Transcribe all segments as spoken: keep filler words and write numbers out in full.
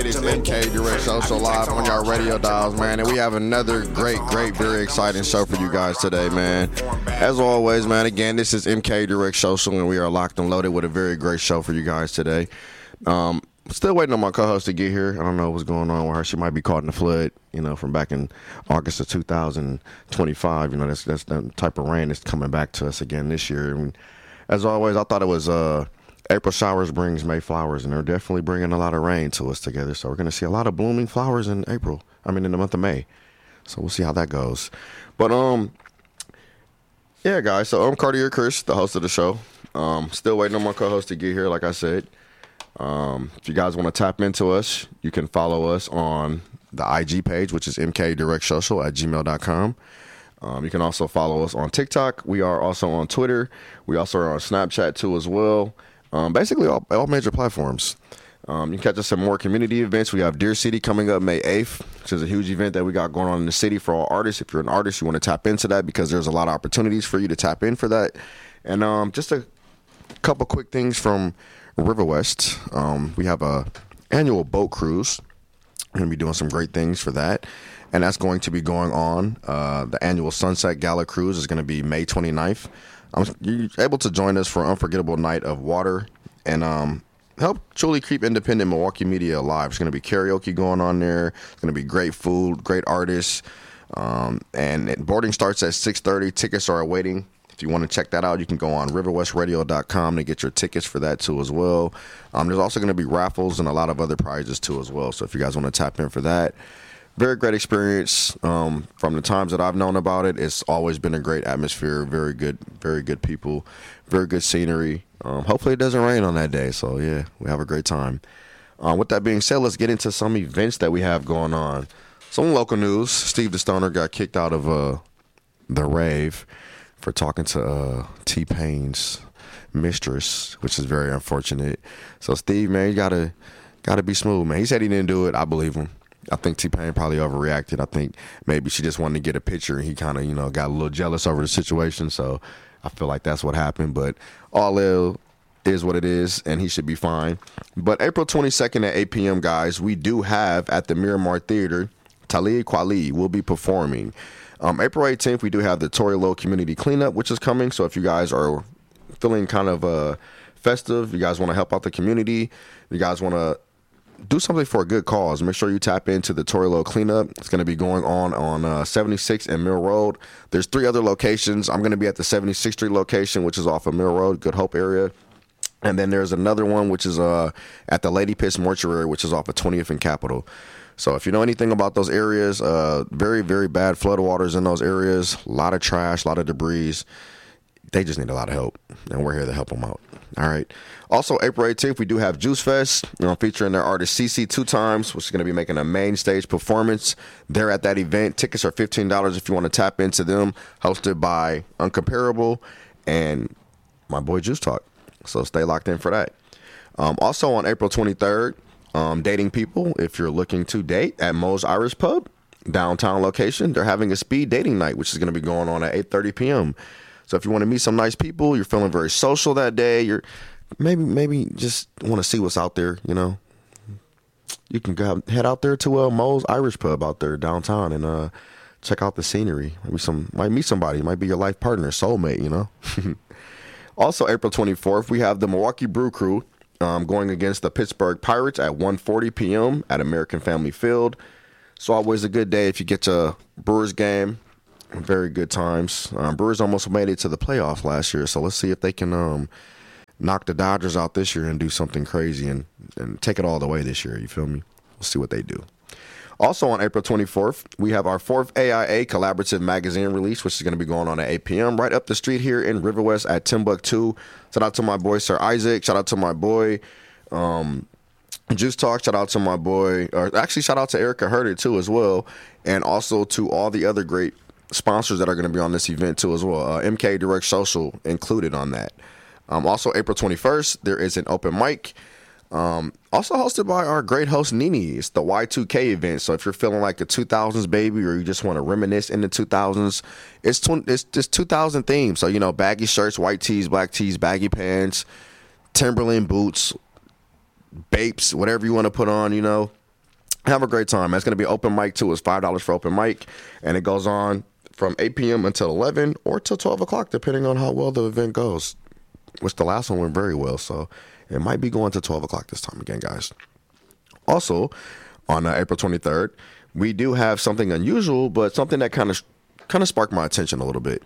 It is M K Direct Social Live on your radio dials, man. And we have another great, great, very exciting show for you guys today, man. As always, man, again, this is M K Direct Social, and we are locked and loaded with a very great show for you guys today. Um, still waiting on my co-host to get here. I don't know what's going on with her. She might be caught in the flood, you know, from back in August of two thousand twenty-five. You know, that's that's the type of rain that's coming back to us again this year. And as always, I thought it was uh, April showers brings May flowers, and they're definitely bringing a lot of rain to us together. So we're going to see a lot of blooming flowers in April. I mean, in the month of May. So we'll see how that goes. But, um, yeah, guys. So I'm Cartier Chris, the host of the show. Um, still waiting on my co-host to get here, like I said. Um, if you guys want to tap into us, you can follow us on the I G page, which is M K Direct Social at gmail dot com. Um, you can also follow us on TikTok. We are also on Twitter. We also are on Snapchat, too, as well. Um, basically, all, all major platforms. Um, you can catch us at more community events. We have Deer City coming up May eighth, which is a huge event that we got going on in the city for all artists. If you're an artist, you want to tap into that because there's a lot of opportunities for you to tap in for that. And um, just a couple quick things from River West. Um, we have a annual boat cruise. We're going to be doing some great things for that. And that's going to be going on. Uh, the annual Sunset Gala Cruise is going to be May twenty-ninth. Um, you're able to join us for an unforgettable night of water and um, help truly keep independent Milwaukee media alive. There's going to be karaoke going on there. It's going to be great food, great artists. Um, and boarding starts at six thirty. Tickets are awaiting. If you want to check that out, you can go on river west radio dot com to get your tickets for that, too, as well. Um, there's also going to be raffles and a lot of other prizes, too, as well. So if you guys want to tap in for that. Very great experience. Um, from the times that I've known about it, it's always been a great atmosphere. Very good, very good people, very good scenery. Um, hopefully it doesn't rain on that day. So, yeah, we have a great time. Um, with that being said, let's get into some events that we have going on. Some local news. Steve the Stoner got kicked out of uh, the rave for talking to uh, T-Pain's mistress, which is very unfortunate. So, Steve, man, you got to gotta be smooth, man. He said he didn't do it. I believe him. I think T-Pain probably overreacted. I think maybe she just wanted to get a picture, and he kind of, you know, got a little jealous over the situation. So I feel like that's what happened. But all it is what it is, and he should be fine. But April twenty-second at eight p.m., guys, we do have at the Miramar Theater, Talib Kweli will be performing. Um, April eighteenth, we do have the Tory Low Community Cleanup, which is coming. So if you guys are feeling kind of uh, festive, you guys want to help out the community, you guys want to do something for a good cause, make sure you tap into the Tory Low Cleanup. It's going to be going on on uh, seventy-six and Mill Road. There's three other locations. I'm going to be at the seventy-sixth Street location, which is off of Mill Road, Good Hope area. And then there's another one, which is uh, at the Lady Pitts Mortuary, which is off of twentieth and Capitol. So if you know anything about those areas, uh, very, very bad floodwaters in those areas, a lot of trash, a lot of debris. They just need a lot of help, and we're here to help them out. All right. Also, April eighteenth, we do have Juice Fest, you know, featuring their artist C C Two Times, which is going to be making a main stage performance there at that event. Tickets are fifteen dollars if you want to tap into them, hosted by Uncomparable and my boy Juice Talk. So stay locked in for that. Um, also on April twenty-third, um, dating people, if you're looking to date, at Moe's Irish Pub, downtown location, they're having a speed dating night, which is going to be going on at eight thirty p.m. So if you want to meet some nice people, you're feeling very social that day, you're maybe maybe just want to see what's out there, you know, you can go, head out there to uh, Moe's Irish Pub out there downtown and uh, check out the scenery. Maybe some might meet somebody, might be your life partner, soulmate, you know. Also, April twenty-fourth, we have the Milwaukee Brew Crew um, going against the Pittsburgh Pirates at one forty p.m. at American Family Field. So always a good day if you get to a Brewers game. Very good times. Um, Brewers almost made it to the playoffs last year, so let's see if they can um, knock the Dodgers out this year and do something crazy and, and take it all the way this year. You feel me? We'll see what they do. Also on April twenty-fourth, we have our fourth A I A collaborative magazine release, which is going to be going on at eight p.m. right up the street here in River West at Timbuktu. Shout out to my boy, Sir Isaac. Shout out to my boy, um, Juice Talk. Shout out to my boy, or actually shout out to Erica Herder too as well. And also to all the other great sponsors that are going to be on this event too as well. Uh, M K Direct Social included on that. Um, also, April twenty-first, there is an open mic. Um, also hosted by our great host, Nini. It's the Y two K event. So if you're feeling like a two thousands baby or you just want to reminisce in the two thousands, it's, tw- it's just two thousand themed. So, you know, baggy shirts, white tees, black tees, baggy pants, Timberland boots, Bapes, whatever you want to put on, you know. Have a great time. It's going to be open mic too. It's five dollars for open mic, and it goes on from eight p.m. until eleven or till twelve o'clock, depending on how well the event goes, which the last one went very well, so it might be going to twelve o'clock this time again, guys. Also, on uh, April twenty-third, we do have something unusual, but something that kind of kind of sparked my attention a little bit.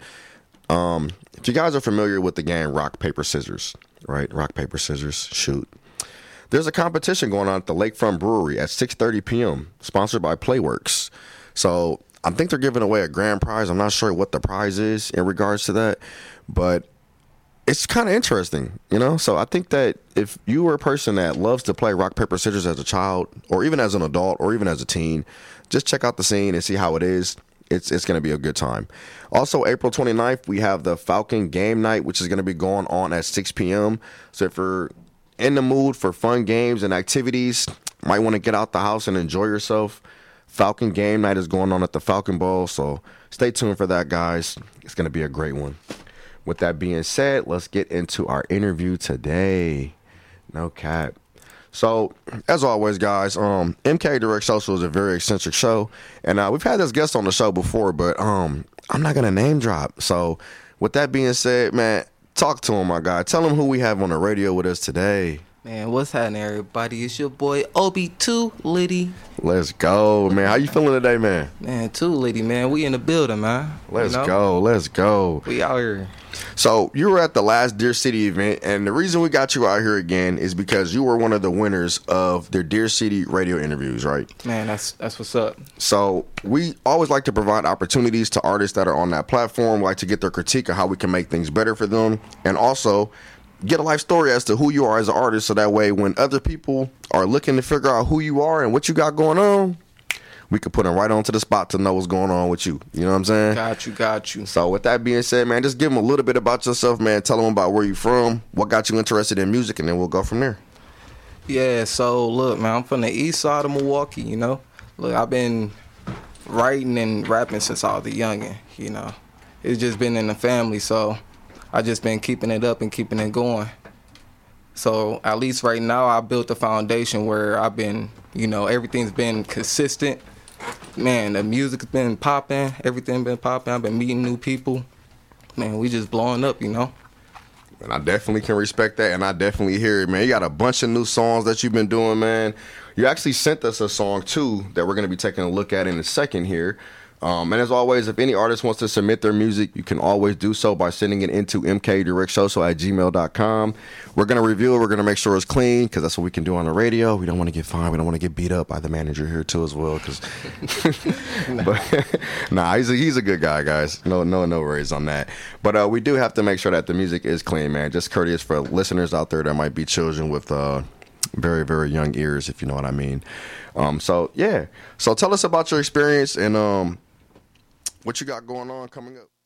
Um, if you guys are familiar with the game Rock, Paper, Scissors, right? Rock, Paper, Scissors, shoot. There's a competition going on at the Lakefront Brewery at six thirty p.m., sponsored by Playworks. So I think they're giving away a grand prize. I'm not sure what the prize is in regards to that, but it's kind of interesting, you know? So I think that if you were a person that loves to play rock, paper, scissors as a child, or even as an adult, or even as a teen, just check out the scene and see how it is. It's it's going to be a good time. Also, April twenty-ninth, we have the Falcon Game Night, which is going to be going on at six p.m. So if you're in the mood for fun games and activities, might want to get out the house and enjoy yourself, Falcon Game Night is going on at the Falcon Bowl, so stay tuned for that, guys. It's going to be a great one. With that being said, let's get into our interview today. No cap. So, as always, guys, um, M K Direct Social is a very eccentric show, and uh, we've had this guest on the show before, but um, I'm not going to name drop. So, with that being said, man, talk to him, my guy. Tell him who we have on the radio with us today. Man, what's happening, everybody? It's your boy, Obi Too Litty. Let's go, man. How you feeling today, man? Man, Too Litty, man. We in the building, man. Let's you know? go. Let's go. We out here. So, you were at the last Deer City event, and the reason we got you out here again is because you were one of the winners of their Deer City radio interviews, right? Man, that's that's what's up. So, we always like to provide opportunities to artists that are on that platform, like to get their critique of how we can make things better for them, and also get a life story as to who you are as an artist, so that way when other people are looking to figure out who you are and what you got going on, we could put them right onto the spot to know what's going on with you. You know what I'm saying? Got you, got you. So with that being said, man, just give them a little bit about yourself, man. Tell them about where you from, what got you interested in music, and then we'll go from there. Yeah, so look, man, I'm from the east side of Milwaukee, you know. Look, I've been writing and rapping since I was a youngin', you know. It's just been in the family, so I just been keeping it up and keeping it going. So at least right now, I built a foundation where I've been, you know, everything's been consistent. Man, the music's been popping, everything been popping. I've been meeting new people. Man, we just blowing up, you know. And I definitely can respect that, and I definitely hear it, man. You got a bunch of new songs that you've been doing, man. You actually sent us a song, too, that we're going to be taking a look at in a second here. Um, and as always, if any artist wants to submit their music, you can always do so by sending it into m k direct social at gmail dot com. We're going to review it. We're going to make sure it's clean, because that's what we can do on the radio. We don't want to get fined. We don't want to get beat up by the manager here, too, as well. Cause but, nah, he's a, he's a good guy, guys. No no, no worries on that. But uh, we do have to make sure that the music is clean, man. Just courteous for listeners out there that might be children with uh, very, very young ears, if you know what I mean. Um, so, yeah. So tell us about your experience and um, what you got going on coming up.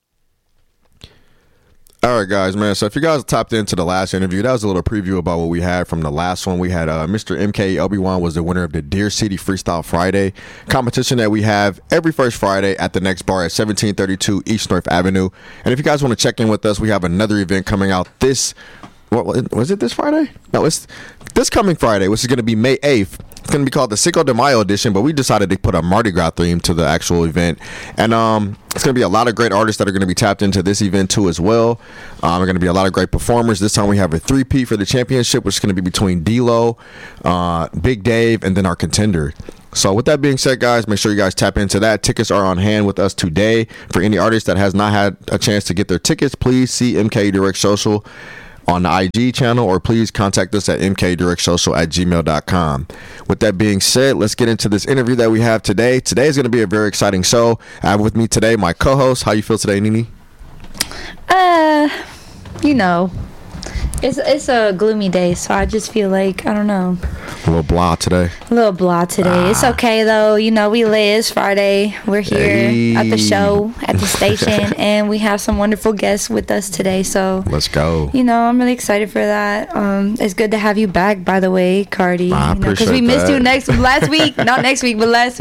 All right, guys, man. So if you guys tapped into the last interview, that was a little preview about what we had from the last one. We had uh, Mister M K Obi-Wan was the winner of the Deer City Freestyle Friday competition that we have every first Friday at the next bar at seventeen thirty-two East North Avenue. And if you guys want to check in with us, we have another event coming out this, what was it, this Friday? No, it's this coming Friday, which is going to be May eighth. It's going to be called the Cinco de Mayo edition, but we decided to put a Mardi Gras theme to the actual event. And um, it's going to be a lot of great artists that are going to be tapped into this event too as well. Um, there are going to be a lot of great performers. This time we have a three-peat for the championship, which is going to be between D-Lo, uh, Big Dave, and then our contender. So with that being said, guys, make sure you guys tap into that. Tickets are on hand with us today. For any artist that has not had a chance to get their tickets, please see M K Direct Social on the I G channel, or please contact us at m k direct social at gmail dot com. With that being said, let's get into this interview that we have today. Today is going to be a very exciting show. I have with me today my co-host. How you feel today, Nini? Uh, you know, it's it's a gloomy day, so I just feel like, I don't know. A little blah today. A little blah today. Ah. It's okay, though. You know, we lit. It's Friday. We're here hey. at the show, at the station, and we have some wonderful guests with us today. So let's go. You know, I'm really excited for that. Um, it's good to have you back, by the way, Cardi. I you know, appreciate because we missed that. you next last week. Not next week, but last week.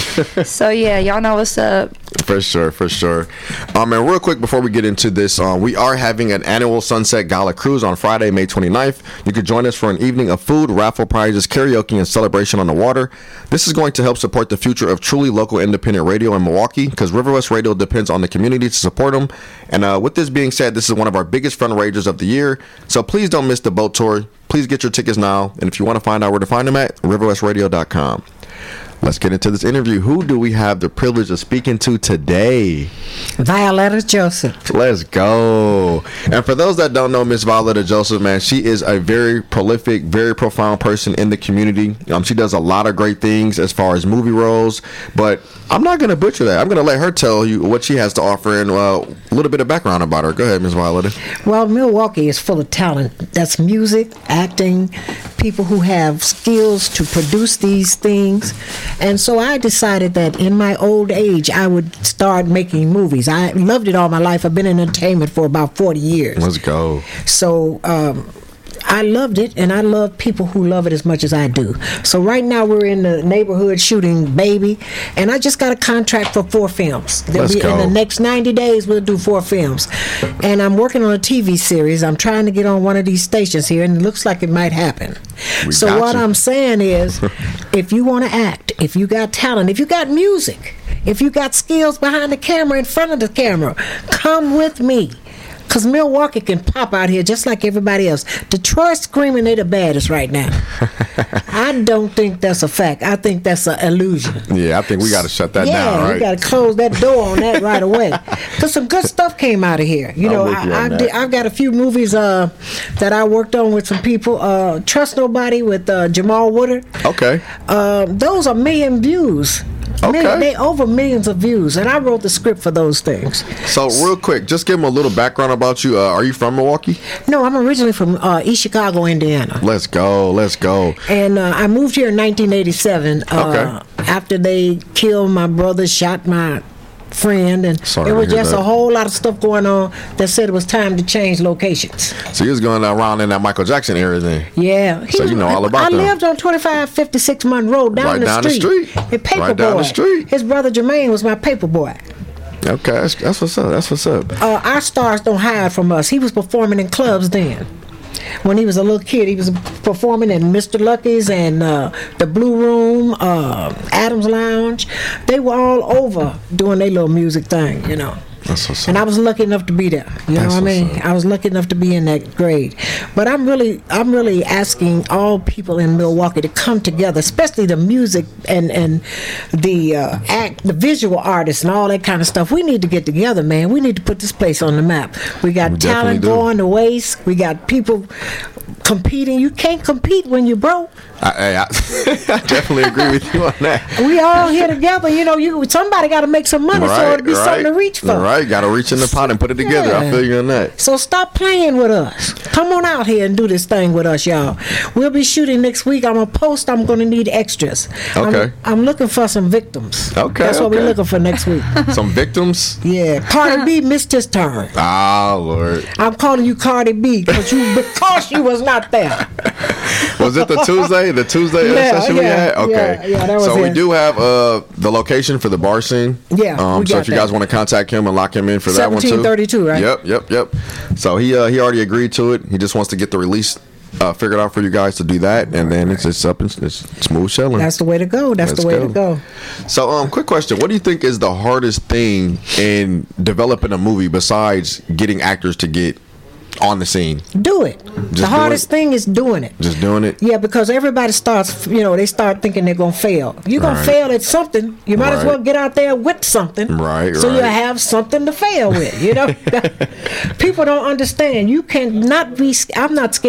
So yeah, y'all know what's up. For sure, for sure. Um, and real quick before we get into this, um, we are having an annual Sunset Gala Cruise on Friday, May twenty-ninth. You could join us for an evening of food, raffle prizes, karaoke, and celebration on the water. This is going to help support the future of truly local independent radio in Milwaukee, because River West Radio depends on the community to support them. And uh, with this being said, this is one of our biggest fundraisers of the year. So please don't miss the boat tour. Please get your tickets now. And if you want to find out where to find them at, river west radio dot com. Let's get into this interview. Who do we have the privilege of speaking to today? Violetta Joseph. Let's go. And for those that don't know Miss Violetta Joseph, man, she is a very prolific, very profound person in the community. Um, she does a lot of great things as far as movie roles, but I'm not going to butcher that. I'm going to let her tell you what she has to offer and uh, a little bit of background about her. Go ahead, Miss Violetta. Well, Milwaukee is full of talent. That's music, acting, people who have skills to produce these things. And so I decided that in my old age, I would start making movies. I loved it all my life. I've been in entertainment for about forty years. Let's go. So um, I loved it, and I love people who love it as much as I do. So right now we're in the neighborhood shooting Baby, and I just got a contract for four films. They'll Let's be, go. In the next ninety days, we'll do four films. And I'm working on a T V series. I'm trying to get on one of these stations here, and it looks like it might happen. We so got what you. I'm saying is, if you want to act, if you got talent, if you got music, if you got skills behind the camera, in front of the camera, come with me. Because Milwaukee can pop out here just like everybody else. Detroit's screaming they're the baddest right now. I don't think that's a fact. I think that's an illusion. Yeah, I think we got to shut that yeah, down, right? we got to close that door on that right away. Because some good stuff came out of here. You I'm know, with you on I, I that. did, I've got a few movies uh, that I worked on with some people. Uh, Trust Nobody with uh, Jamal Woodard. Okay. Uh, those are million views. Okay. Million, they over millions of views, and I wrote the script for those things. So real quick, just give them a little background about you. Uh, are you from Milwaukee? No, I'm originally from uh, East Chicago, Indiana. Let's go. Let's go. And uh, I moved here in nineteen eighty-seven uh, Okay. after they killed my brother, shot my friend, and Sorry there to was hear just that. a whole lot of stuff going on that said it was time to change locations. So you was going around in that Michael Jackson era then? Yeah. So you know all about I them. lived on twenty-five fifty-six Monroe, down, Right the, down the street. street. In Paperboy. Right down the street. His brother Jermaine was my paper boy. Okay, that's, that's what's up. That's what's up. Uh, our stars don't hide from us. He was performing in clubs then. When he was a little kid, he was performing in Mister Lucky's and uh, the Blue Room, uh, Adams Lounge. They were all over doing their little music thing, you know. That's what's And up. I was lucky enough to be there. You know That's what I mean? what's up. I was lucky enough to be in that grade. But I'm really, I'm really asking all people in Milwaukee to come together, especially the music and and the uh, act, the visual artists and all that kind of stuff. We need to get together, man. We need to put this place on the map. We got We talent definitely do. going to waste. We got people competing. You can't compete when you're broke. I, I, I definitely agree with you on that. We all here together. You know, you somebody got to make some money, so it'll be something to reach for. Right, got to reach in the pot and put it together. I Yeah. feel you on that. So stop playing with us. Come on out here and do this thing with us, y'all. We'll be shooting next week. I'm gonna post. I'm gonna need extras. Okay. I'm, I'm looking for some victims. Okay, That's what we're okay. looking for next week. Some victims. Yeah. Cardi B missed his turn. Ah, Lord. I'm calling you Cardi B because you because you was not there. Was it the Tuesday? The Tuesday Yeah, session we yeah, had? Okay. yeah, yeah, that was so we it. do have uh, the location for the bar scene. Yeah, Um, we so got if you that. guys want to contact him and lock him in for that one too. seventeen thirty-two, right? Yep, yep, yep. So he uh, he already agreed to it. He just wants to get the release uh, figured out for you guys to do that, and then it's it's up and it's smooth sailing. That's the way to go. That's Let's the way go. to go. So, um, quick question: what do you think is the hardest thing in developing a movie besides getting actors to get on the scene? Do it. do the hardest it? thing is doing it. Just doing it. Yeah, because everybody starts, you know, they start thinking they're going to fail. You're going Right. to fail at something. You might as Right. well get out there with something. Right, So you right. have something to fail with, you know? People don't understand. You cannot be, I'm not scared